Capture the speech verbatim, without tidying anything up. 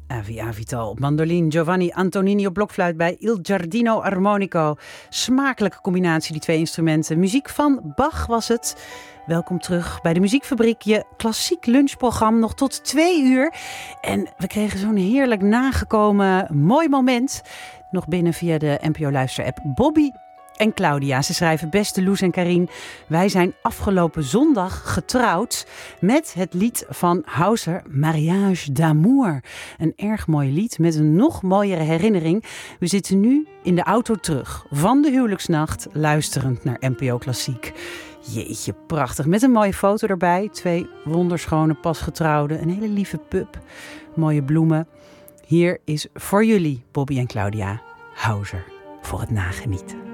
Avi Avital op mandolin, Giovanni Antonini op blokfluit bij Il Giardino Armonico. Smakelijke combinatie, die twee instrumenten. Muziek van Bach was het. Welkom terug bij de Muziekfabriek, je klassiek lunchprogramma, nog tot twee uur. En we kregen zo'n heerlijk nagekomen mooi moment. Nog binnen via de N P O-luisterapp. Bobby en Claudia, ze schrijven: beste Loes en Karin, wij zijn afgelopen zondag getrouwd met het lied van Hauser, Mariage d'amour. Een erg mooi lied met een nog mooiere herinnering. We zitten nu in de auto terug van de huwelijksnacht, luisterend naar N P O Klassiek. Jeetje, prachtig. Met een mooie foto erbij. Twee wonderschone pasgetrouwden. Een hele lieve pup. Mooie bloemen. Hier is voor jullie, Bobby en Claudia, Hauser, voor het nagenieten.